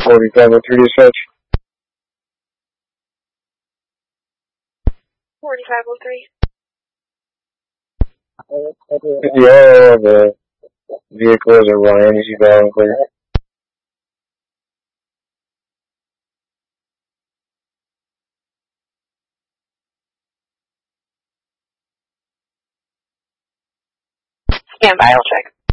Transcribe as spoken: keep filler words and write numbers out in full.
forty-five oh three dispatch. forty-five oh three. Yeah, the vehicle is a Ryan, is you got clear? Stand by, I'll check.